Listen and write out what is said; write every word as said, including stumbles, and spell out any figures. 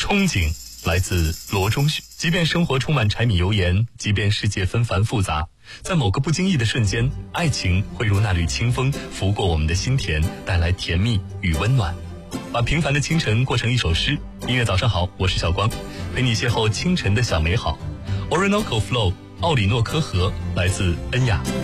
憧憬来自罗中旭。即便生活充满柴米油盐，即便世界纷繁复杂，在某个不经意的瞬间，爱情会如那缕清风拂过我们的心田，带来甜蜜与温暖。把平凡的清晨过成一首诗。音乐早上好，我是小光，陪你邂逅清晨的小美好。Orinoco Flow 奥里诺科河来自恩雅。